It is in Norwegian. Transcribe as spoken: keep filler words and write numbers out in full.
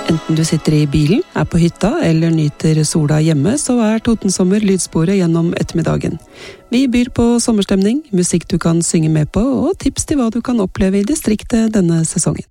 Enten du sitter i bilen, er på hytta eller nyter sola hjemme, så er Totensommer lydsporet gjennom ettermiddagen. Vi byr på sommerstemning, musikk du kan synge med på, og tips til hva du kan oppleve i distriktet denne sesongen.